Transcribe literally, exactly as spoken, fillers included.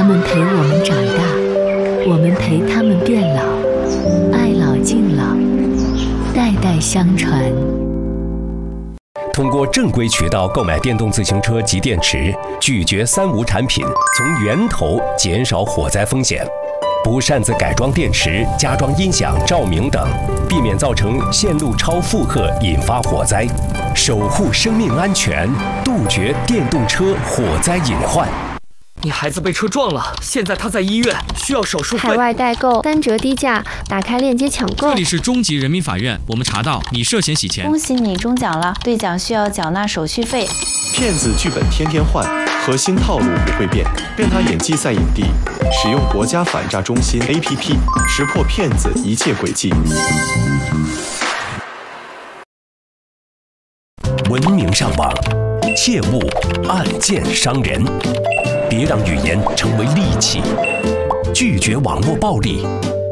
们陪我们长大，我们陪他们变老，爱老敬老，代代相传。 通过正规渠道购买电动自行车及电池，拒绝三无产品，从源头减少火灾风险。不擅自改装电池、加装音响、照明等，避免造成线路超负荷引发火灾，守护生命安全，杜绝电动车火灾隐患。 你孩子被车撞了，现在他在医院，需要手术费。 海外代购单折低价，打开链接抢购。 这里是中级人民法院，我们查到你涉嫌洗钱。 恭喜你中奖了，兑奖需要缴纳手续费。 骗子剧本天天换，核心套路不会变。变他演技赛影帝，使用国家反诈中心 A P P， 识破骗子一切诡计。 文明上网，切勿暗箭伤人。别让语言成为利器，拒绝网络暴力，